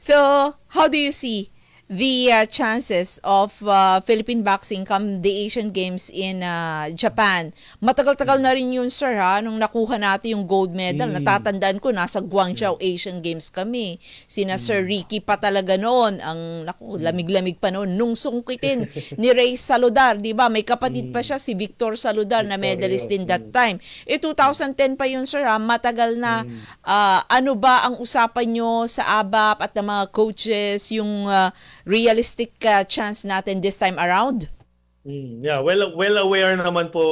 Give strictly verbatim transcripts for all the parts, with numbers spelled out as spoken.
So, how do you see the uh, chances of uh, Philippine boxing come the Asian Games in uh, Japan? Matagal-tagal na rin yun, sir, ha? Nung nakuha natin yung gold medal. Mm. Natatandaan ko, nasa Yeah. Guangzhou Asian Games kami. Sina Sir Mm. Ricky pa talaga noon. Ang naku, Mm. lamig-lamig pa noon. Nung sungkitin ni Ray Saludar, di ba? May kapatid pa Mm. siya, si Victor Saludar, na medalist Victorio. din that Mm. time. Eh, twenty ten pa yun, sir, ha? Matagal na. Mm. Ah, ano ba ang usapan nyo sa A B A P at ng mga coaches, yung ah, realistic ah, chance natin this time around? Mm. Yeah, well well aware naman po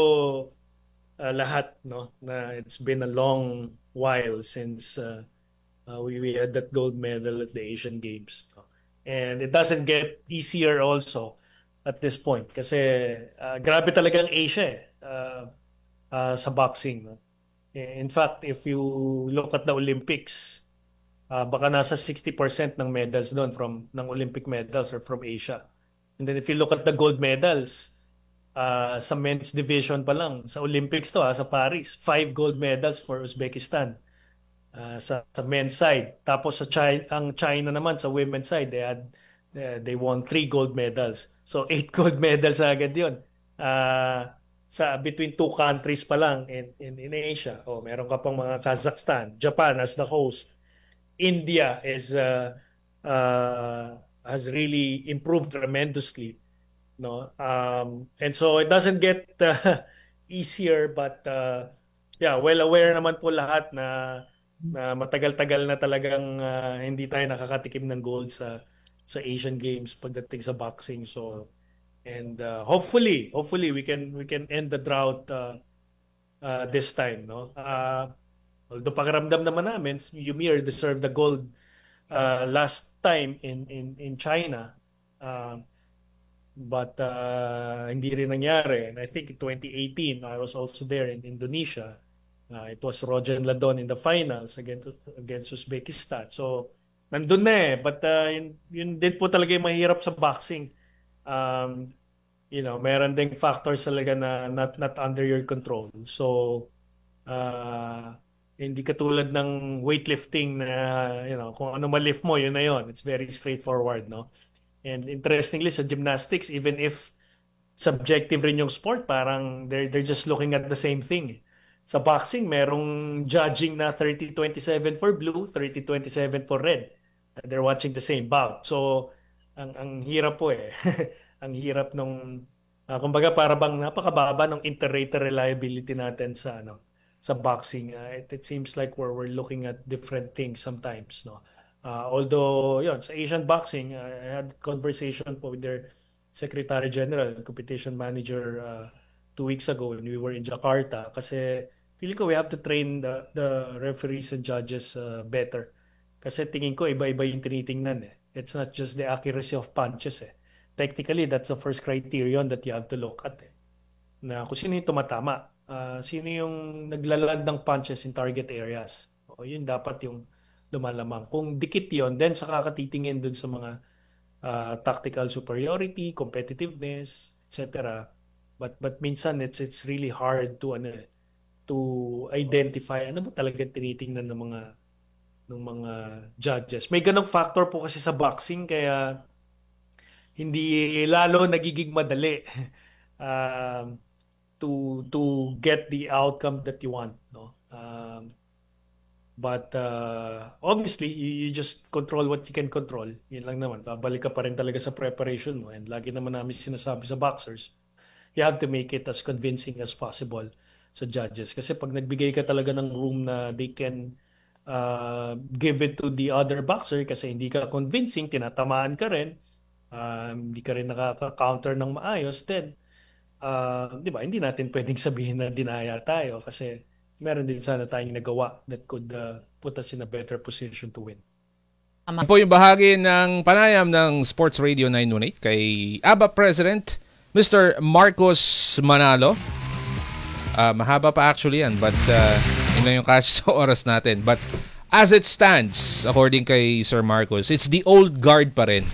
uh, lahat, no, na it's been a long while since uh, uh, we, we had that gold medal at the Asian Games, no? And it doesn't get easier also at this point kasi uh, grabe talaga ang Asia eh, uh, uh, sa boxing, no? In fact, if you look at the Olympics, uh, baka nasa sixty percent ng medals doon from ng Olympic medals are from Asia. And then if you look at the gold medals, uh, sa men's division pa lang, sa Olympics to ha, sa Paris, five gold medals for Uzbekistan uh, sa, sa men's side. Tapos sa China, ang China naman sa women's side, they had uh, they won three gold medals. So eight gold medals agad 'yon. Uh, sa between two countries pa lang in in, in Asia. Oh, meron ka pang mga Kazakhstan, Japan as the host. India is uh, uh, has really improved tremendously, no, um, and so it doesn't get uh, easier, but uh, yeah, well aware naman po lahat na na matagal-tagal na talagang uh, hindi tayo nakakatikim ng gold sa sa Asian Games pagdating sa boxing. So and uh, hopefully hopefully we can we can end the drought uh, uh, this time, no. Uh, although pakiramdam naman namin Yumir deserved the gold uh, last time in in in China, uh, but uh, hindi rin nangyari. And I think in twenty eighteen I was also there in Indonesia. Uh, it was Roger Ladon in the finals against against Uzbekistan. So nandun na eh, but uh, yun, yun din po talaga yung mahirap sa boxing. Um, you know, meron ding factors talaga na not not under your control. So uh, hindi katulad ng weightlifting na, you know, kung ano ma-lift mo, yun na yun. It's very straightforward, no? And interestingly, sa gymnastics, even if subjective rin yung sport, parang they're, they're just looking at the same thing. Sa boxing, merong judging na thirty twenty-seven for blue, thirty twenty-seven for red. They're watching the same bout. So, ang, ang hirap po eh. Ang hirap nung, uh, kumbaga para bang napakababa ng inter-rater reliability natin sa ano, sa boxing. Uh, it, it seems like we're, we're looking at different things sometimes, no. Uh, although, yun, sa Asian boxing, uh, I had conversation po with their Secretary General, Competition Manager, uh, two weeks ago when we were in Jakarta. Kasi feeling ko we have to train the, the referees and judges uh, better. Kasi tingin ko iba-iba yung tinitingnan eh. It's not just the accuracy of punches eh. Technically, that's the first criterion that you have to look at eh. Na kung sino yung tumatama. Uh, sino yung naglaland ng punches in target areas. O yun dapat yung lumalamang. Kung dikit yun, then saka katitingin dun sa mga uh, tactical superiority, competitiveness, et cetera. But but minsan it's it's really hard to ano to identify ano ba talaga tinitingnan ng mga ng mga judges. May ganong factor po kasi sa boxing kaya hindi lalo nagiging madali um, to to get the outcome that you want, no? Um, but uh, obviously you, you just control what you can control. Yun lang naman. Babalik ka pa rin talaga sa preparation mo, and lagi naman namin sinasabi sa boxers, you have to make it as convincing as possible sa judges. Kasi pag nagbigay ka talaga ng room na they can uh, give it to the other boxer kasi hindi ka convincing, tinatamaan ka rin, um, hindi ka rin nakaka-counter ng maayos, then, uh, di ba, hindi natin pwedeng sabihin na dinaya tayo kasi meron din sana tayong nagawa that could uh, put us in a better position to win. Yan po yung bahagi ng panayam ng Sports Radio nine one eight kay A B A President Mister Marcos Manalo. Uh, mahaba pa actually yan, but uh, yun lang yung cash sa oras natin. But as it stands, according kay Sir Marcos, it's the old guard pa rin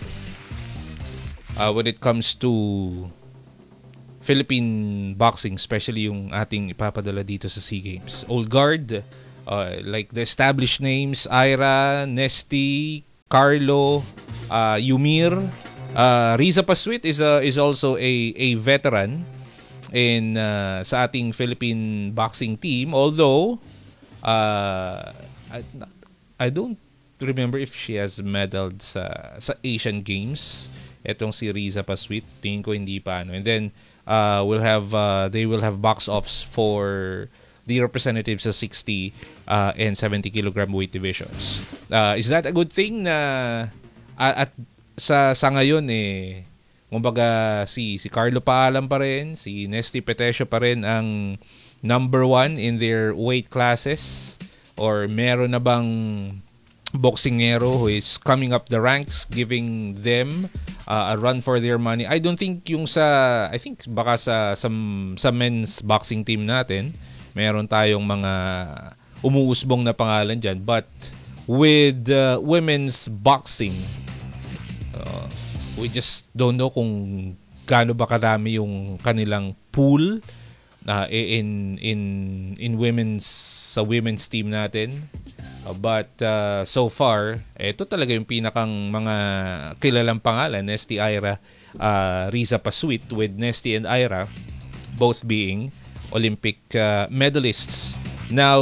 uh, when it comes to Philippine boxing, especially yung ating ipapadala dito sa SEA Games. Old guard, uh, like the established names, Ira, Nesty, Carlo, uh, Yumir, uh, Riza Paswit is a, is also a a veteran in uh, sa ating Philippine boxing team, although uh, I, I don't remember if she has medaled sa sa Asian Games. Etong si Riza Paswit, tingin ko hindi pa ano. And then uh, we'll have uh, they will have box offs for the representatives sa sixty uh, and seventy kilogram weight divisions. Uh, is that a good thing na uh, at sa sa ngayon eh kumbaga si si Carlo Paalam pa rin, si Nesty Petesio pa rin ang number one in their weight classes, or meron na bang boxingero who is coming up the ranks giving them uh, a run for their money? I don't think yung sa I think baka sa sa, sa men's boxing team natin meron tayong mga umuusbong na pangalan dyan. But with uh, women's boxing, uh, we just don't know kung gaano ba karami yung kanilang pool uh, in in in women's sa women's team natin. Uh, but uh, so far, ito talaga yung pinakang mga kilalang pangalan, Nesty Ira, uh, Riza Paswit, with Nesty and Ira both being Olympic uh, medalists. Now,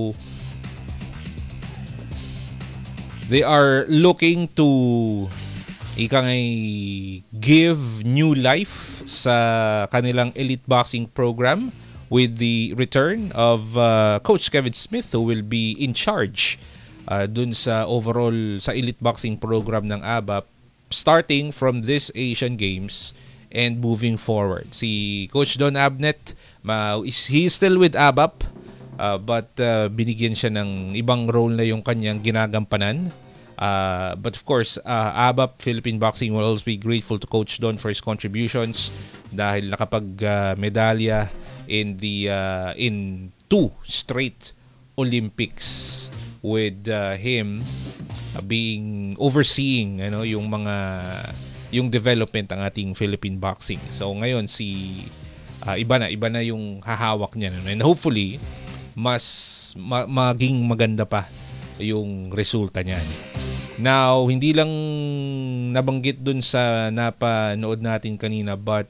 they are looking to ika ngay give new life sa kanilang elite boxing program with the return of uh, Coach Kevin Smith, who will be in charge uh, dun sa overall sa elite boxing program ng A B A P starting from this Asian Games and moving forward. Si Coach Don Abnet, ma, is, he is still with A B A P, uh, but uh, binigyan siya ng ibang role na yung kanyang ginagampanan. Uh, but of course, uh, A B A P Philippine Boxing will always be grateful to Coach Don for his contributions dahil nakapag-medalya uh, in the uh, in two straight Olympics with uh, him uh, being overseeing ano yung mga yung development ng ating Philippine boxing. So ngayon si uh, iba na iba na yung hahawak niya, and hopefully mas ma- maging maganda pa yung resulta niyan. Now, hindi lang nabanggit dun sa napanood natin kanina, but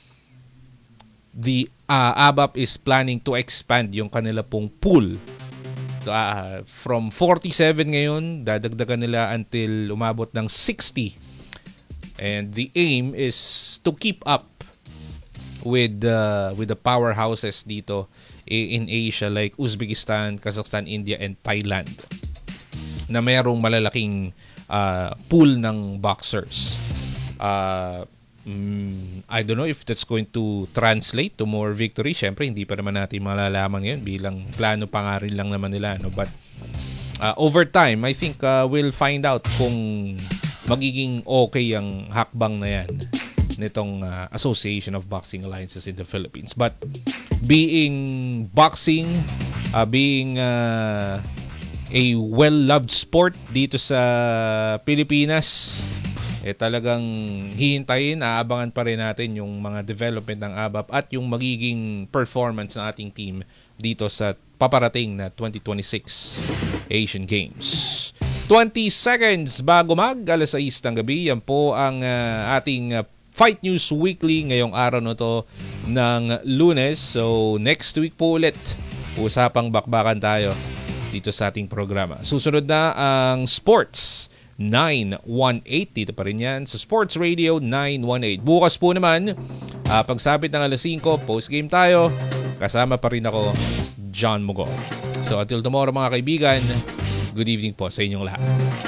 the uh, A B A P is planning to expand yung kanila pong pool. So, uh, from forty-seven ngayon, dadagdagan nila until umabot ng sixty. And the aim is to keep up with uh, with the powerhouses dito in Asia like Uzbekistan, Kazakhstan, India, and Thailand, na mayroong malalaking uh, pool ng boxers. Uh, mm, I don't know if that's going to translate to more victory. Siyempre, hindi pa naman natin malalaman ngayon bilang plano pa nga rin lang naman nila. No? But uh, over time, I think uh, we'll find out kung magiging okay ang hakbang na yan nitong uh, Association of Boxing Alliances in the Philippines. But being boxing, uh, being uh, a well-loved sport dito sa Pilipinas, eh talagang hihintayin, aabangan pa rin natin yung mga development ng A B A P at yung magiging performance ng ating team dito sa paparating na twenty twenty-six Asian Games. twenty seconds bago mag alas sais ng gabi, yan po ang uh, ating uh, Fight News Weekly ngayong araw na to ng Lunes. So next week po ulit, usapang bakbakan tayo dito sa ating programa. Susunod na ang Sports nine eighteen. Dito pa rin yan sa Sports Radio nine eighteen. Bukas po naman, uh, pagsapit ng alas singko, post-game tayo. Kasama pa rin ako, John Mugol. So until tomorrow mga kaibigan, good evening po sa inyong lahat.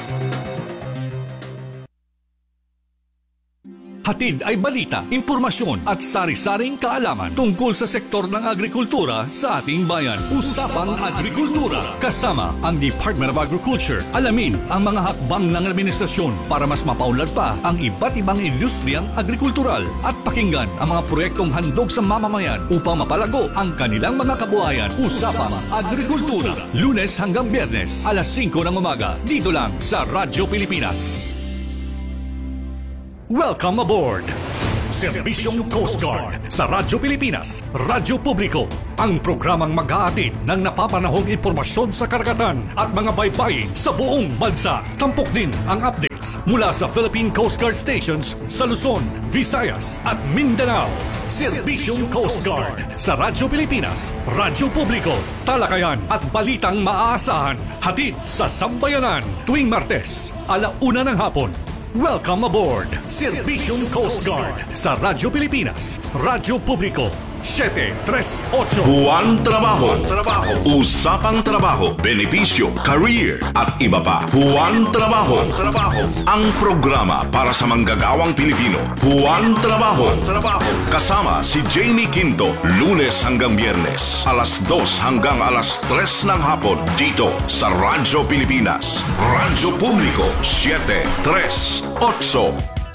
Hatid ay balita, impormasyon at sari-saring kaalaman tungkol sa sektor ng agrikultura sa ating bayan. Usapang Agrikultura kasama ang Department of Agriculture. Alamin ang mga hakbang ng administrasyon para mas mapaunlad pa ang iba't ibang industriyang agrikultural at pakinggan ang mga proyektong handog sa mamamayan upang mapalago ang kanilang mga kabuhayan. Usapang Agrikultura, Lunes hanggang Biyernes, alas singko ng umaga, dito lang sa Radyo Pilipinas. Welcome aboard! Serbisyong Coast Guard sa Radyo Pilipinas, Radyo Publiko, ang programang mag-aatid ng napapanahong impormasyon sa karagatan at mga baybayin sa buong bansa. Tampok din ang update updates mula sa Philippine Coast Guard stations sa Luzon, Visayas at Mindanao. Serbisyong Coast Guard sa Radyo Pilipinas, Radyo Publiko, talakayan at balitang maaasahan. Hatid sa Sambayanan tuwing Martes, alauna ng hapon. Welcome aboard! Serbisyong Coast Guard sa Radyo Pilipinas, Radyo Publiko, siyete tres ocho. Buwan Trabaho. Trabaho. Usapang trabaho, benepisyo, career at iba pa. Buwan Trabaho. Trabaho. Ang programa para sa manggagawang Pilipino. Buwan Trabaho. Trabaho. Kasama si Jamie Quinto, Lunes hanggang Biyernes, alas dos hanggang alas tres ng hapon dito sa Radyo Pilipinas. Radyo Publiko, siyete tres ocho.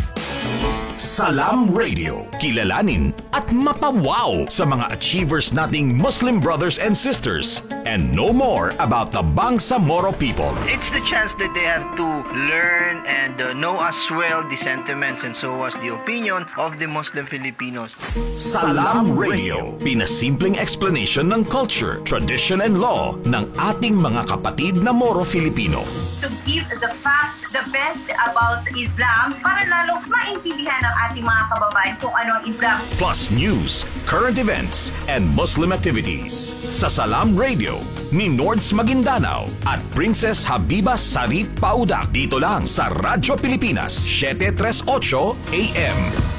Salam Radio. Kilalanin at mapawaw sa mga achievers nating Muslim brothers and sisters and know more about the Bangsamoro people. It's the chance that they have to learn and uh, know as well the sentiments and so as the opinion of the Muslim Filipinos. Salam Radio. Pinasimpleng explanation ng culture, tradition and law ng ating mga kapatid na Moro Filipino. To give the facts, the best about Islam para lalo maintindihan ng ating mga kababayan kung ano ang Islam. Plus news, current events, and Muslim activities. Sa Salam Radio ni Nords Maguindanao at Princess Habiba Sarip Paudak. Dito lang sa Radyo Pilipinas, siyete tres ocho A M.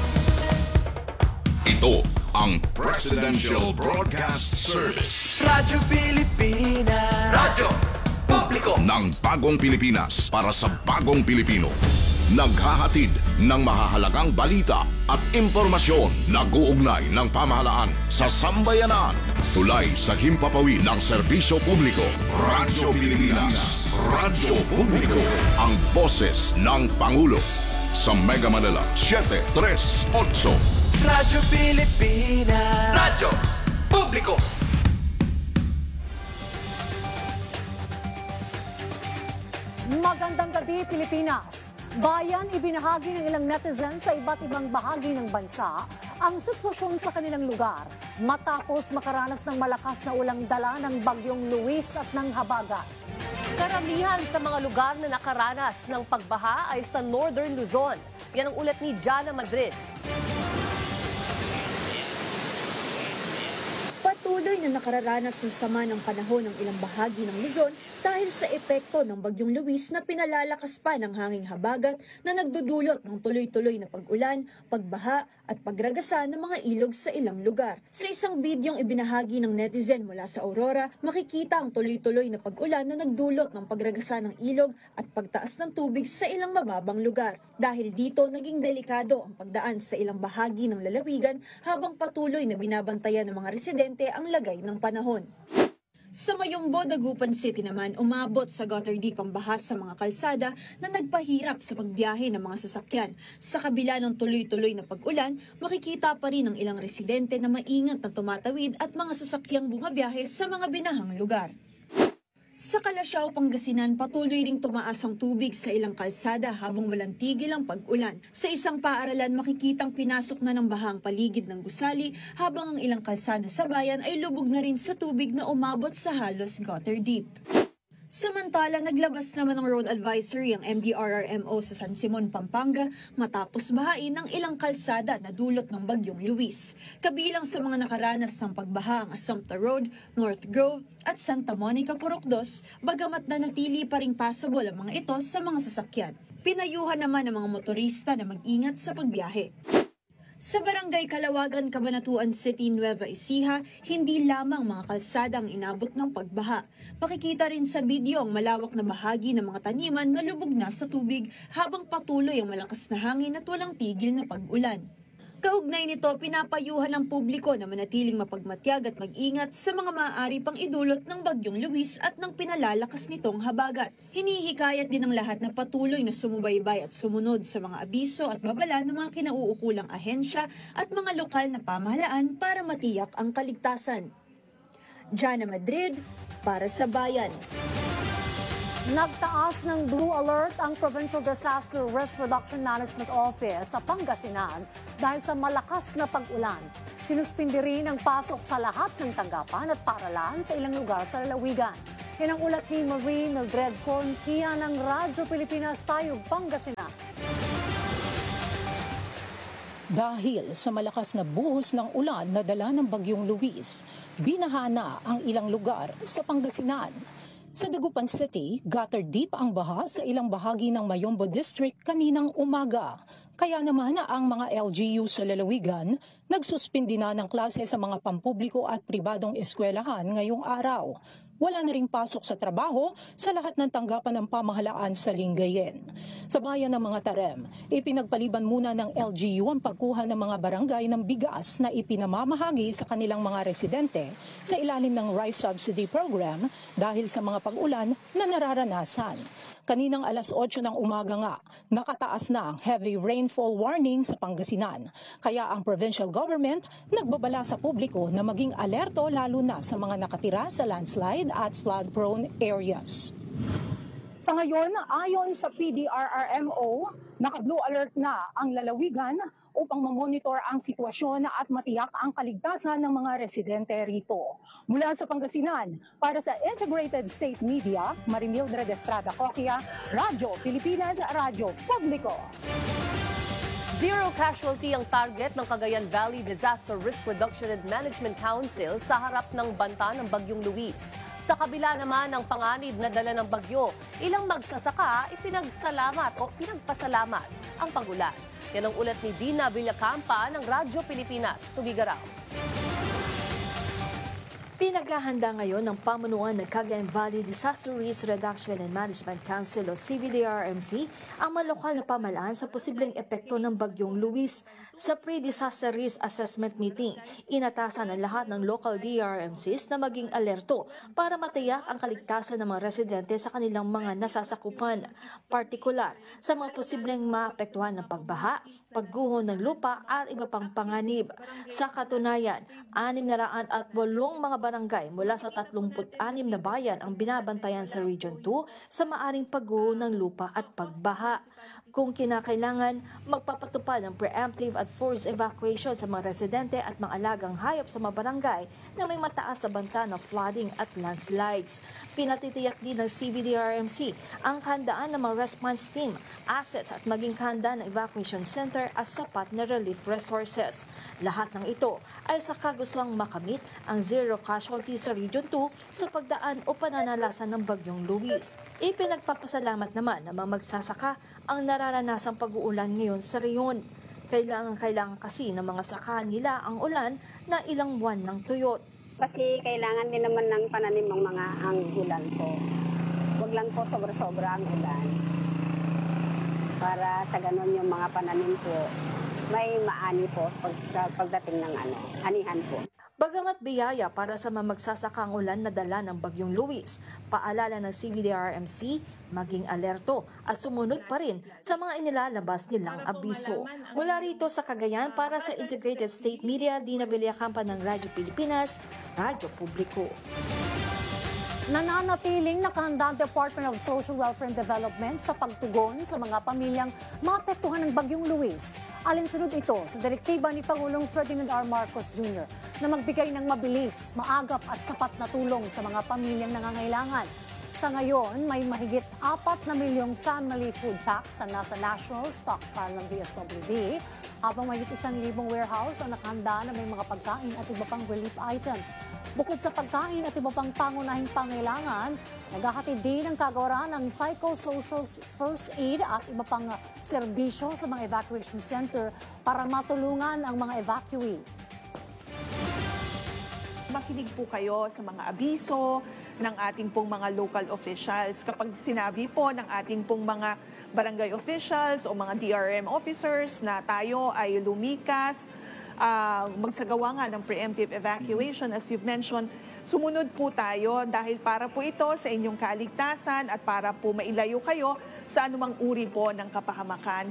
Ito ang Presidential Broadcast Service. Radyo Pilipinas. Radyo Publiko Ng bagong Pilipinas para sa bagong Pilipino. Naghahatid ng mahahalagang balita at impormasyon nag-uugnay ng pamahalaan sa sambayanan. Tulay sa himpapawid ng serbisyo publiko. Radyo Pilipinas. Radyo Publiko. Ang boses ng Pangulo. Sa Mega Manila, siyete tres ocho. Radyo Pilipinas. Radyo Publiko. Magandang gabi, Pilipinas. Bayan, ibinahagi ng ilang netizens sa iba't ibang bahagi ng bansa ang sitwasyon sa kanilang lugar matapos makaranas ng malakas na ulang dala ng bagyong Luis at ng Habagat. Karamihan sa mga lugar na nakaranas ng pagbaha ay sa Northern Luzon. Yan ang ulat ni Jana Madrid. Patuloy na nakararanas ng sama ng panahon ng ilang bahagi ng Luzon dahil sa epekto ng bagyong Luis na pinalalakas pa ng hanging habagat na nagdudulot ng tuloy-tuloy na pag-ulan, pagbaha at pagragasa ng mga ilog sa ilang lugar. Sa isang bidyong ibinahagi ng netizen mula sa Aurora, makikita ang tuloy-tuloy na pag-ulan na nagdulot ng pagragasa ng ilog at pagtaas ng tubig sa ilang mababang lugar. Dahil dito, naging delikado ang pagdaan sa ilang bahagi ng lalawigan habang patuloy na binabantayan ng mga residente ang lagay ng panahon. Sa Mayombo, Dagupan City naman, umabot sa gutter deep ang baha sa mga kalsada na nagpahirap sa pagbiyahe ng mga sasakyan. Sa kabila ng tuloy-tuloy na pag-ulan, makikita pa rin ang ilang residente na maingat na tumatawid at mga sasakyang bumabiyahe sa mga binahang lugar. Sa Kalasyaw, Pangasinan, patuloy ring tumaas ang tubig sa ilang kalsada habang walang tigil ang pag-ulan. Sa isang paaralan, makikitang pinasok na ng bahang paligid ng gusali habang ang ilang kalsada sa bayan ay lubog na rin sa tubig na umabot sa halos gutter deep. Samantala, naglabas naman ng road advisory ang M D R R M O sa San Simon, Pampanga matapos bahain ng ilang kalsada na dulot ng bagyong Luis. Kabilang sa mga nakaranas ng pagbaha ang Assumpta Road, North Grove at Santa Monica, Purokdos, bagamat na natili pa ring passable ang mga ito sa mga sasakyan. Pinayuhan naman ng mga motorista na mag-ingat sa pagbiyahe. Sa Barangay Kalawagan, Cabanatuan City, Nueva Ecija, hindi lamang mga kalsada ang inabot ng pagbaha. Makikita rin sa video ang malawak na bahagi ng mga taniman na lubog na sa tubig habang patuloy ang malakas na hangin at walang tigil na pag-ulan. Kaugnay nito, pinapayuhan ng publiko na manatiling mapagmatyag at mag-ingat sa mga maaari pang idulot ng bagyong Luis at ng pinalalakas nitong habagat. Hinihikayat din ng lahat na patuloy na sumubaybay at sumunod sa mga abiso at babala ng mga kinauukulang ahensya at mga lokal na pamahalaan para matiyak ang kaligtasan. Jana Madrid, para sa Bayan. Nagtaas ng blue alert ang Provincial Disaster Risk Reduction Management Office sa Pangasinan dahil sa malakas na pag-ulan. Sinuspindi rin ang pasok sa lahat ng tanggapan at paaralan sa ilang lugar sa lalawigan. Yan ang ulat ni Marie Mildred Conquia ng Radyo Pilipinas, Tayog, Pangasinan. Dahil sa malakas na buhos ng ulan na dala ng Bagyong Luis, binaha na ang ilang lugar sa Pangasinan. Sa Dagupan City, gutter deep ang baha sa ilang bahagi ng Mayombo District kaninang umaga. Kaya naman ang mga L G U sa lalawigan, nagsuspindi na ng klase sa mga pampubliko at pribadong eskwelahan ngayong araw. Wala na ring pasok sa trabaho sa lahat ng tanggapan ng pamahalaan sa Lingayen. Sa bayan ng mga Tarem, ipinagpaliban muna ng L G U ang pagkuha ng mga barangay ng bigas na ipinamamahagi sa kanilang mga residente sa ilalim ng Rice Subsidy Program dahil sa mga pag-ulan na nararanasan. Kaninang alas otso ng umaga nga, nakataas na ang heavy rainfall warning sa Pangasinan. Kaya ang provincial government nagbabala sa publiko na maging alerto lalo na sa mga nakatira sa landslide at flood-prone areas. Sa ngayon, ayon sa P D R R M O, naka-blue alert na ang lalawigan upang mamonitor ang sitwasyon at matiyak ang kaligtasan ng mga residente rito. Mula sa Pangasinan, para sa Integrated State Media, Marimildred Estrada Coquia, Radyo Pilipinas, Radyo Publiko. Zero casualty ang target ng Cagayan Valley Disaster Risk Reduction and Management Council sa harap ng banta ng Bagyong Luis. Sa kabila naman ng panganib na dala ng bagyo, ilang magsasaka ipinagsalamat o pinagpasalamat ang pagulan. Yan ang ulat ni Dina Villacampa ng Radyo Pilipinas. Tugigaraw. Pinaghahanda ngayon ng pamunuan ng Cagayan Valley Disaster Risk Reduction and Management Council o C V D R M C ang mga lokal na pamahalaan sa posibleng epekto ng Bagyong Luis. Sa pre-disaster risk assessment meeting, inatasan ang lahat ng local D R M Cs na maging alerto para matiyak ang kaligtasan ng mga residente sa kanilang mga nasasakupan, partikular sa mga posibleng maapektuhan ng pagbaha, pagguho ng lupa at iba pang panganib. Sa katunayan, anim na raan at walong mga barangay mula sa tatlumput anim na bayan ang binabantayan sa Region two sa maaring pagguho ng lupa at pagbaha. Kung kinakailangan, magpapatupad ng preemptive at forced evacuation sa mga residente at mga alagang hayop sa mga barangay na may mataas sa banta ng flooding at landslides. Pinatitiyak din ng C V D R M C ang kahandaan ng mga response team, assets at maging kahandaan ng evacuation center at sapat na relief resources. Lahat ng ito ay sa kagustuhang makamit ang zero casualty sa Region two sa pagdaan o pananalasan ng Bagyong Luis. Ipinagpapasalamat naman ng mga magsasaka ang nararanasang pag-uulan ngayon sa reyon. Kailangan-kailangan kasi ng mga saka nila ang ulan na ilang buwan ng tuyot. Kasi kailangan din naman ng pananim ng mga ang ulan po. Huwag lang po sobra-sobra ang ulan. Para sa ganun yung mga pananim po, may maani po pag, sa pagdating ng ano, anihan po. Bagamat biyaya para sa mga magsasakang ulan na dala ng Bagyong Luis, paalala ng C V D R M C, maging alerto at sumunod pa rin sa mga inilalabas nilang abiso. Mula rito sa Cagayan para sa Integrated State Media, Dina Villacampa ng Radyo Pilipinas, Radyo Publiko. Nananatiling nakahanda ang Department of Social Welfare and Development sa pagtugon sa mga pamilyang maapektuhan ng Bagyong Luis. Alinsunod ito sa direktiba ni Pangulong Ferdinand R. Marcos Junior na magbigay ng mabilis, maagap at sapat na tulong sa mga pamilyang nangangailangan. Sa ngayon, may mahigit apat na milyong family food packs na nasa national stockpile ng D S W D, habang mahigit isang libong warehouse ang nakahanda na may mga pagkain at iba pang relief items. Bukod sa pagkain at iba pang pangunahing pangailangan, naghahatid din ang kagawaran ng psychosocial first aid at iba pang serbisyo sa mga evacuation center para matulungan ang mga evacuee. Makinig po kayo sa mga abiso ng ating pong mga local officials. Kapag sinabi po ng ating pong mga barangay officials o mga D R M officers na tayo ay lumikas, uh, magsagawa nga ng preemptive evacuation, as you've mentioned, sumunod po tayo dahil para po ito sa inyong kaligtasan at para po mailayo kayo sa anumang uri po ng kapahamakan.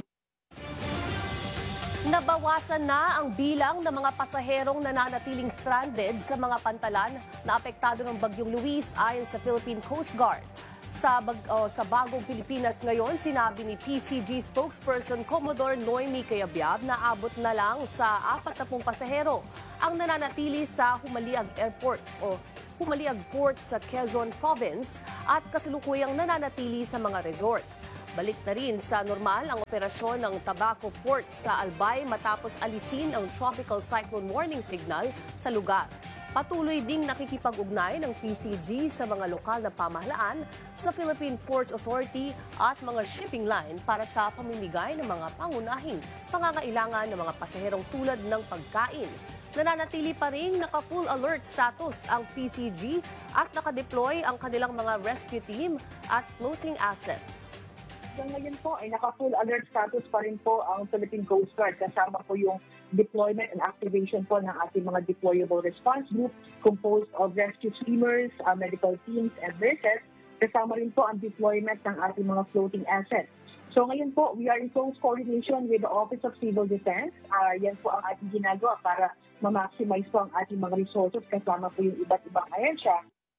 Nabawasan na ang bilang ng mga pasaherong nananatiling stranded sa mga pantalan na apektado ng Bagyong Luis ayon sa Philippine Coast Guard. Sa, bag, oh, sa bagong Pilipinas ngayon, sinabi ni P C G spokesperson Commodore Noemi Cayabyab na abot na lang sa apat na pung pasahero ang nananatili sa Humaliag Airport o Humaliag Port sa Quezon Province at kasalukuyang nananatili sa mga resort. Balik na rin sa normal ang operasyon ng Tabaco Port sa Albay matapos alisin ang tropical cyclone warning signal sa lugar. Patuloy ding nakikipag-ugnay ng P C G sa mga lokal na pamahalaan sa Philippine Ports Authority at mga shipping line para sa pamimigay ng mga pangunahing pangangailangan ng mga pasaherong tulad ng pagkain. Nananatili pa rin naka-full alert status ang P C G at nakadeploy ang kanilang mga rescue team at floating assets. Hanggang ngayon po ay naka-full alert status pa rin po ang Philippine Coast Guard kasama po yung deployment and activation po ng ating mga deployable response group composed of rescue swimmers, uh, medical teams, and nurses. Kasama rin po ang deployment ng ating mga floating assets. So ngayon po, we are in close coordination with the Office of Civil Defense. Uh, yan po ang ating ginagawa para ma-maximize po ang ating mga resources kasama po yung iba't ibang ahensya.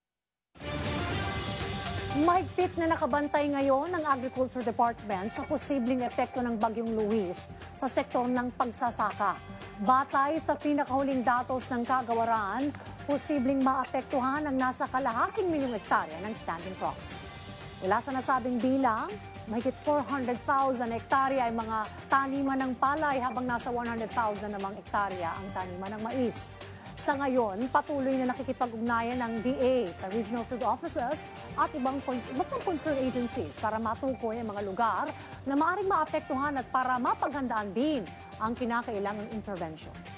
Mahigpit na nakabantay ngayon ng Agriculture Department sa posibleng epekto ng Bagyong Luis sa sektor ng pagsasaka. Batay sa pinakahuling datos ng kagawaran, posibleng maapektuhan ang nasa kalahating milyong hektarya ng standing crops. Wala sa nasabing bilang, mahigit four hundred thousand hektarya ay mga taniman ng palay habang nasa one hundred thousand namang hektarya ang taniman ng mais. Sa ngayon, patuloy na nakikipag-ugnayan ng D A sa regional field offices at ibang, ibang concerned agencies para matukoy ang mga lugar na maaaring maapektuhan at para mapaghandaan din ang kinakailangang intervention.